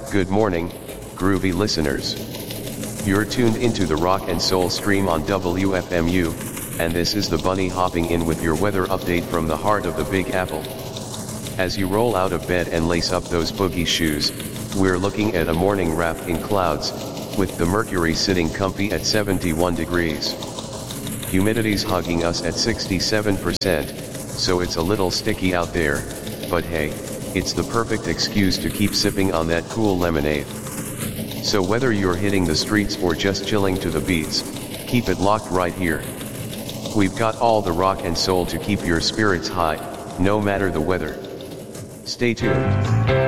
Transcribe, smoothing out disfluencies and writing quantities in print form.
Good morning, groovy listeners. You're tuned into the Rock and Soul stream on WFMU, and this is the Bunny hopping in with your weather update from the heart of the Big Apple. As you roll out of bed and lace up those boogie shoes, we're looking at a morning wrapped in clouds, with the mercury sitting comfy at 71 degrees. Humidity's hugging us at 67%, so it's a little sticky out there, but hey, it's the perfect excuse to keep sipping on that cool lemonade. So whether you're hitting the streets or just chilling to the beats, keep it locked right here. We've got all the rock and soul to keep your spirits high, no matter the weather. Stay tuned.